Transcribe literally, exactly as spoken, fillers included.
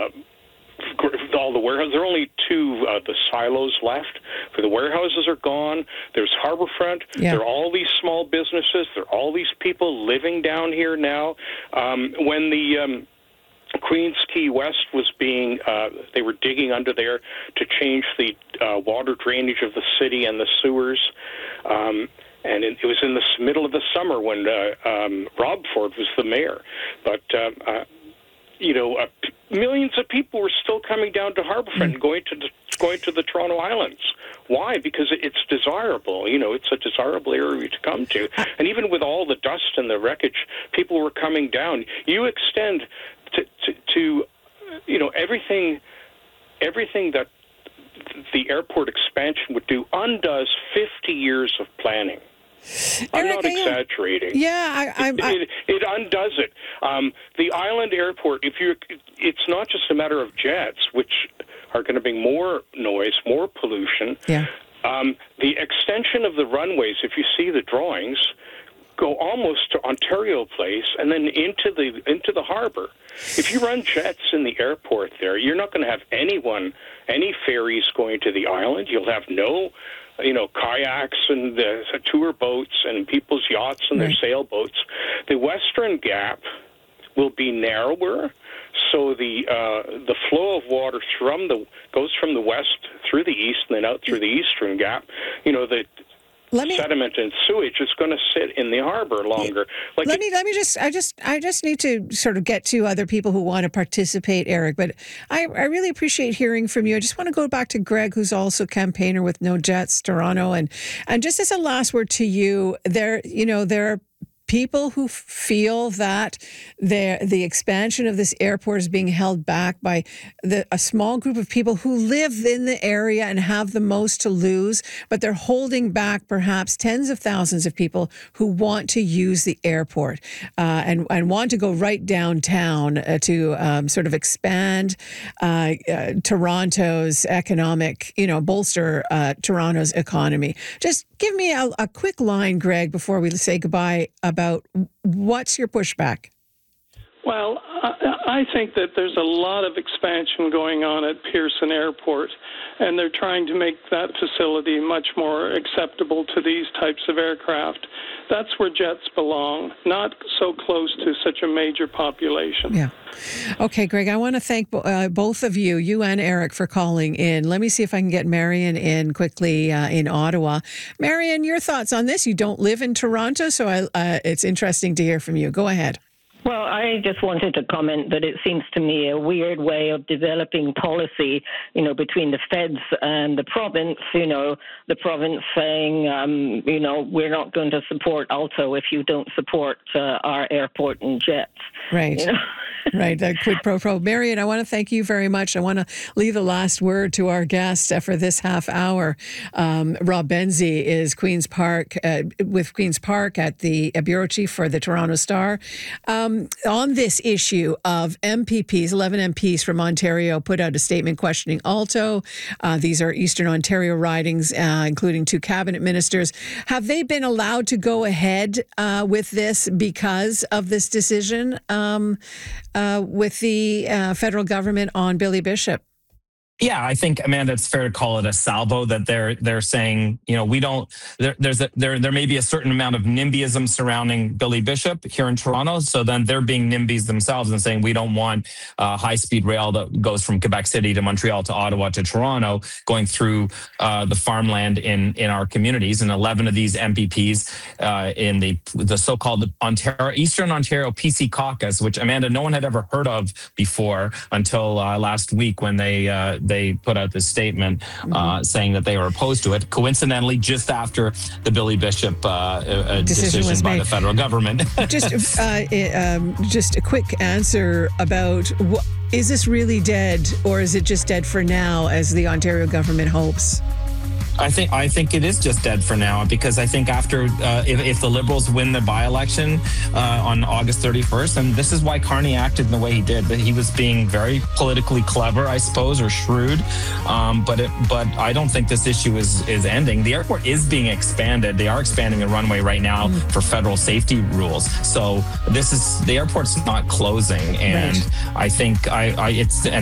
uh, all the warehouses. There are only two uh, the silos left. For the warehouses are gone. There's Harbourfront. Yeah. There are all these small businesses. There are all these people living down here now. Um, when the um, Queens Quay West was being, uh, they were digging under there to change the uh, water drainage of the city and the sewers. Um, and it, it was in the middle of the summer when uh, um, Rob Ford was the mayor. But, uh, uh, you know, uh, millions of people were still coming down to Harbourfront mm. and going to the, going to the Toronto Islands. Why? Because it's desirable. You know, it's a desirable area to come to. And even with all the dust and the wreckage, people were coming down. You extend to, to, to you know, everything, everything that the airport expansion would do undoes fifty years of planning. I'm Eric, not exaggerating. Yeah, I, I, I, it, it undoes it. Um, the island airport, if you, it's not just a matter of jets, which are going to bring more noise, more pollution. Yeah. Um, the extension of the runways, if you see the drawings, go almost to Ontario Place and then into the into the harbor. If you run jets in the airport there, you're not going to have anyone, any ferries going to the island. You'll have no, you know, kayaks and uh, tour boats and people's yachts and right. their sailboats. The Western Gap will be narrower, so the uh, the flow of water from the goes from the west through the east and then out through the Eastern Gap. You know, the Let me, sediment and sewage is going to sit in the harbor longer. Like let it, me let me just I just I just need to sort of get to other people who want to participate, Eric. But I, I really appreciate hearing from you. I just want to go back to Greg, who's also campaigner with No Jets Toronto, and and just as a last word to you, there you know there are people who feel that the expansion of this airport is being held back by the, a small group of people who live in the area and have the most to lose, but they're holding back perhaps tens of thousands of people who want to use the airport uh, and, and want to go right downtown uh, to um, sort of expand uh, uh, Toronto's economic, you know, bolster uh, Toronto's economy. Just give me a, a quick line, Greg, before we say goodbye, about what's your pushback? Well, I, I think that there's a lot of expansion going on at Pearson Airport, and they're trying to make that facility much more acceptable to these types of aircraft. That's where jets belong, not so close to such a major population. Yeah. Okay, Greg, I want to thank uh, both of you, you and Eric, for calling in. Let me see if I can get Marion in quickly uh, in Ottawa. Marion, your thoughts on this? You don't live in Toronto, so I, uh, it's interesting to hear from you. Go ahead. Well, I just wanted to comment that it seems to me a weird way of developing policy, you know, between the feds and the province, you know, the province saying, um, you know, we're not going to support Alto if you don't support uh, our airport and jets. Right. You know? Right, that quid pro quo. Marion, I want to thank you very much. I want to leave the last word to our guest uh, for this half hour. Um, Rob Benzie is Queen's Park uh, with Queen's Park at the uh, bureau chief for the Toronto Star. Um, on this issue of M P Ps, eleven M Ps from Ontario put out a statement questioning Alto. Uh, these are Eastern Ontario ridings, uh, including two cabinet ministers. Have they been allowed to go ahead uh, with this because of this decision? Um, Uh, with the uh, federal government on Billy Bishop? Yeah, I think, Amanda, it's fair to call it a salvo that they're they're saying, you know, we don't. There, there's a, there there may be a certain amount of NIMBYism surrounding Billy Bishop here in Toronto, so then they're being NIMBYs themselves and saying we don't want uh, high speed rail that goes from Quebec City to Montreal to Ottawa to Toronto going through uh, the farmland in in our communities. And eleven of these M P Ps uh, in the the so-called Ontario Eastern Ontario P C caucus, which, Amanda, no one had ever heard of before until uh, last week when they. Uh, They put out this statement uh, mm-hmm. saying that they were opposed to it, coincidentally, just after the Billy Bishop uh, uh, decision, decision by made. the federal government. just, uh, um, just a quick answer about what, is this really dead, or is it just dead for now, as the Ontario government hopes? I think I think it is just dead for now, because I think after uh, if, if the Liberals win the by-election uh, on August thirty-first, and this is why Carney acted in the way he did, that he was being very politically clever, I suppose, or shrewd. Um, but it, but I don't think this issue is is ending. The airport is being expanded. They are expanding the runway right now mm. for federal safety rules. So this is the airport's not closing, and right. I think I, I it's.